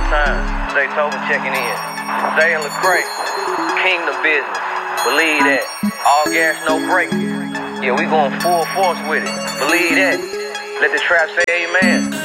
time. Zay Tobin checking in. Zay and Lecrae, kingdom business. Believe that. All gas, no brake. Yeah, we going full force with it. Believe that. Let the trap say amen.